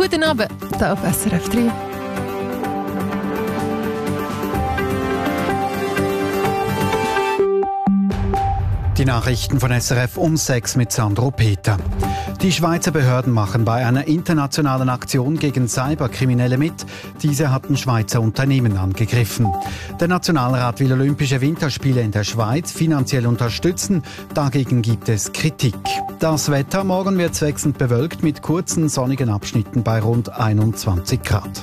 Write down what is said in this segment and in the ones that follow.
Guten Abend, hier auf SRF 3. Die Nachrichten von SRF um 6 mit Sandro Peter. Die Schweizer Behörden machen bei einer internationalen Aktion gegen Cyberkriminelle mit. Diese hatten Schweizer Unternehmen angegriffen. Der Nationalrat will Olympische Winterspiele in der Schweiz finanziell unterstützen. Dagegen gibt es Kritik. Das Wetter: morgen wird es wechselnd bewölkt mit kurzen sonnigen Abschnitten bei rund 21 Grad.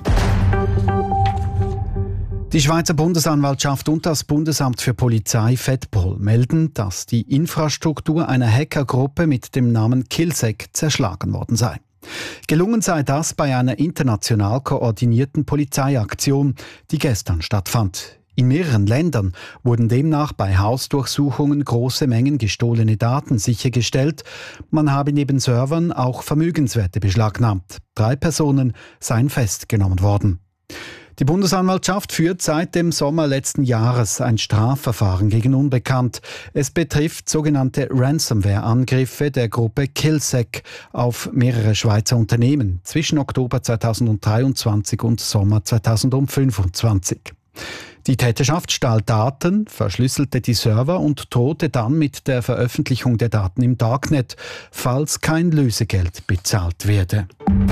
Die Schweizer Bundesanwaltschaft und das Bundesamt für Polizei FEDPOL melden, dass die Infrastruktur einer Hackergruppe mit dem Namen Killsec zerschlagen worden sei. Gelungen sei das bei einer international koordinierten Polizeiaktion, die gestern stattfand. In mehreren Ländern wurden demnach bei Hausdurchsuchungen große Mengen gestohlene Daten sichergestellt. Man habe neben Servern auch Vermögenswerte beschlagnahmt. 3 Personen seien festgenommen worden. Die Bundesanwaltschaft führt seit dem Sommer letzten Jahres ein Strafverfahren gegen Unbekannt. Es betrifft sogenannte Ransomware-Angriffe der Gruppe Killsec auf mehrere Schweizer Unternehmen zwischen Oktober 2023 und Sommer 2025. Die Täterschaft stahl Daten, verschlüsselte die Server und drohte dann mit der Veröffentlichung der Daten im Darknet, falls kein Lösegeld bezahlt werde.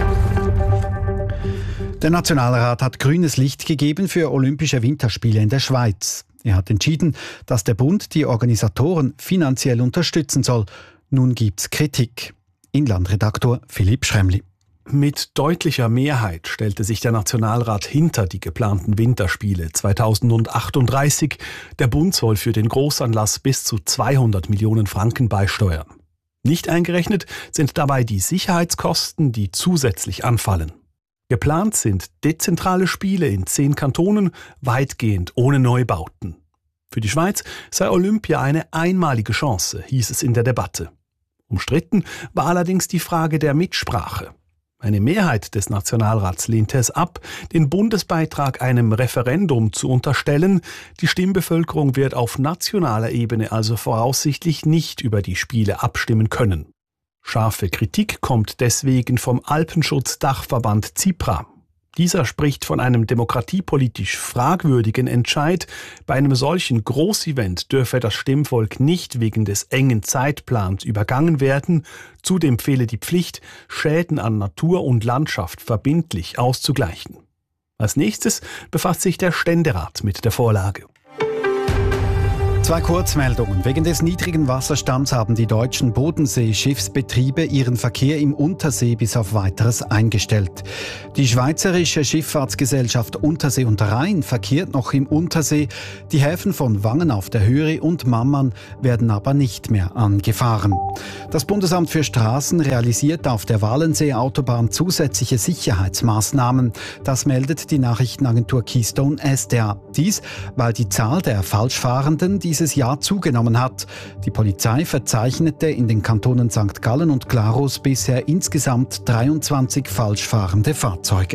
Der Nationalrat hat grünes Licht gegeben für Olympische Winterspiele in der Schweiz. Er hat entschieden, dass der Bund die Organisatoren finanziell unterstützen soll. Nun gibt's Kritik. Inlandredaktor Philipp Schremli. Mit deutlicher Mehrheit stellte sich der Nationalrat hinter die geplanten Winterspiele 2038. Der Bund soll für den Großanlass bis zu 200 Millionen Franken beisteuern. Nicht eingerechnet sind dabei die Sicherheitskosten, die zusätzlich anfallen. Geplant sind dezentrale Spiele in 10 Kantonen, weitgehend ohne Neubauten. Für die Schweiz sei Olympia eine einmalige Chance, hieß es in der Debatte. Umstritten war allerdings die Frage der Mitsprache. Eine Mehrheit des Nationalrats lehnte es ab, den Bundesbeitrag einem Referendum zu unterstellen. Die Stimmbevölkerung wird auf nationaler Ebene also voraussichtlich nicht über die Spiele abstimmen können. Scharfe Kritik kommt deswegen vom Alpenschutz-Dachverband CIPRA. Dieser spricht von einem demokratiepolitisch fragwürdigen Entscheid. Bei einem solchen Großevent dürfe das Stimmvolk nicht wegen des engen Zeitplans übergangen werden. Zudem fehle die Pflicht, Schäden an Natur und Landschaft verbindlich auszugleichen. Als nächstes befasst sich der Ständerat mit der Vorlage. 2 Kurzmeldungen. Wegen des niedrigen Wasserstands haben die deutschen Bodenseeschiffsbetriebe ihren Verkehr im Untersee bis auf Weiteres eingestellt. Die Schweizerische Schifffahrtsgesellschaft Untersee und Rhein verkehrt noch im Untersee. Die Häfen von Wangen auf der Höhe und Mammern werden aber nicht mehr angefahren. Das Bundesamt für Straßen realisiert auf der Walensee-Autobahn zusätzliche Sicherheitsmaßnahmen. Das meldet die Nachrichtenagentur Keystone SDA. Dies, weil die Zahl der Falschfahrenden dieses Jahr zugenommen hat. Die Polizei verzeichnete in den Kantonen St. Gallen und Glarus bisher insgesamt 23 falschfahrende Fahrzeuge.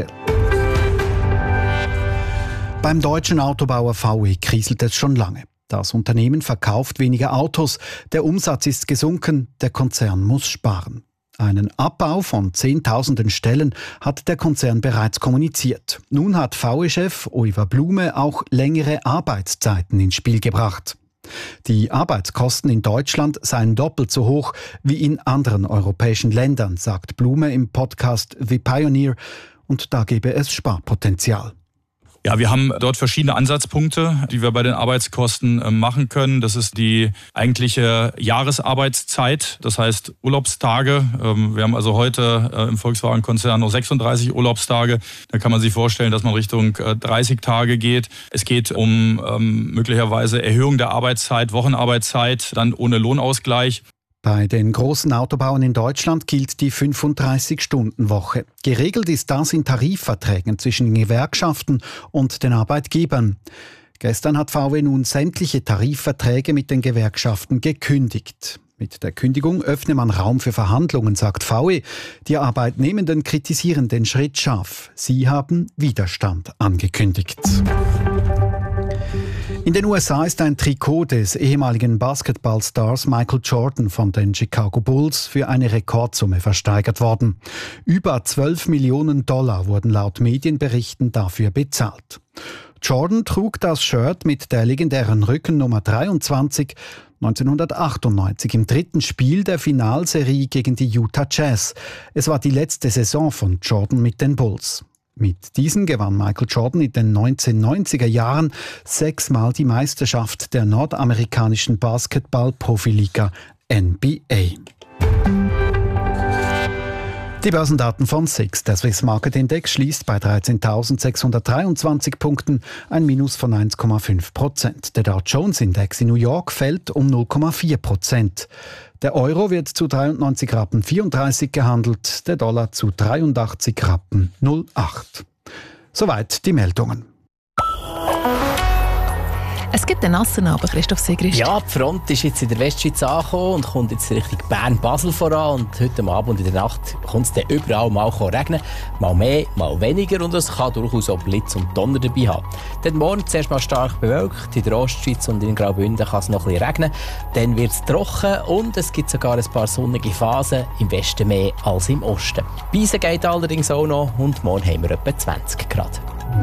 Beim deutschen Autobauer VW kriselt es schon lange. Das Unternehmen verkauft weniger Autos, der Umsatz ist gesunken, der Konzern muss sparen. Einen Abbau von Zehntausenden Stellen hat der Konzern bereits kommuniziert. Nun hat VW-Chef Oliver Blume auch längere Arbeitszeiten ins Spiel gebracht. Die Arbeitskosten in Deutschland seien doppelt so hoch wie in anderen europäischen Ländern, sagt Blume im Podcast The Pioneer, und da gebe es Sparpotenzial. Ja, wir haben dort verschiedene Ansatzpunkte, die wir bei den Arbeitskosten machen können. Das ist die eigentliche Jahresarbeitszeit, das heißt Urlaubstage. Wir haben also heute im Volkswagen-Konzern noch 36 Urlaubstage. Da kann man sich vorstellen, dass man Richtung 30 Tage geht. Es geht um möglicherweise Erhöhung der Arbeitszeit, Wochenarbeitszeit, dann ohne Lohnausgleich. Bei den großen Autobauern in Deutschland gilt die 35-Stunden-Woche. Geregelt ist das in Tarifverträgen zwischen den Gewerkschaften und den Arbeitgebern. Gestern hat VW nun sämtliche Tarifverträge mit den Gewerkschaften gekündigt. Mit der Kündigung öffne man Raum für Verhandlungen, sagt VW. Die Arbeitnehmenden kritisieren den Schritt scharf. Sie haben Widerstand angekündigt. In den USA ist ein Trikot des ehemaligen Basketballstars Michael Jordan von den Chicago Bulls für eine Rekordsumme versteigert worden. Über $12 Millionen wurden laut Medienberichten dafür bezahlt. Jordan trug das Shirt mit der legendären Rückennummer 23 1998 im 3. Spiel der Finalserie gegen die Utah Jazz. Es war die letzte Saison von Jordan mit den Bulls. Mit diesen gewann Michael Jordan in den 1990er Jahren 6-mal die Meisterschaft der nordamerikanischen Basketball-Profiliga NBA. Die Börsendaten von SIX. Der Swiss Market Index schließt bei 13.623 Punkten, ein Minus von 1,5%. Der Dow Jones Index in New York fällt um 0,4%. Der Euro wird zu 93,34 Rappen gehandelt, der Dollar zu 83,08 Rappen. Soweit die Meldungen. Es gibt einen nassen Abend, Christoph Sigrist. Ja, die Front ist jetzt in der Westschweiz angekommen und kommt jetzt Richtung Bern-Basel voran. Und heute Abend und in der Nacht kommt es dann überall mal regnen. Mal mehr, mal weniger. Und es kann durchaus auch Blitz und Donner dabei haben. Dann morgen zuerst mal stark bewölkt. In der Ostschweiz und in Graubünden kann es noch ein bisschen regnen. Dann wird es trocken und es gibt sogar ein paar sonnige Phasen. Im Westen mehr als im Osten. Beisen geht allerdings auch noch und morgen haben wir etwa 20 Grad.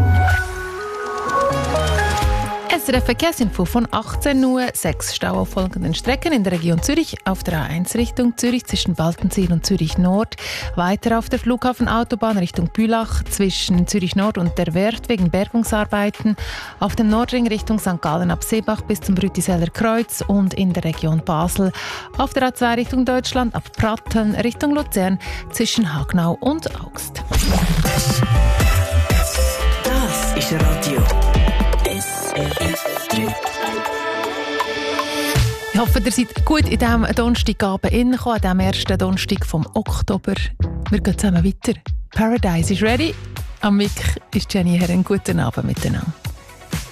SRF Verkehrsinfo von 18 Uhr. 6 Stau auf folgenden Strecken in der Region Zürich. Auf der A1 Richtung Zürich zwischen Waltensee und Zürich Nord. Weiter auf der Flughafenautobahn Richtung Bülach zwischen Zürich Nord und der Werft wegen Bergungsarbeiten. Auf dem Nordring Richtung St. Gallen ab Seebach bis zum Brütiseller Kreuz und in der Region Basel. Auf der A2 Richtung Deutschland ab Pratteln Richtung Luzern zwischen Hagnau und Augst. Das ist Radio. Ich hoffe, ihr seid gut in diesem Donnerstagabend reingekommen, an diesem ersten Donnerstag vom Oktober. Wir gehen zusammen weiter. Paradise is ready. Am Mic ist Jenny Herren. Guten Abend miteinander.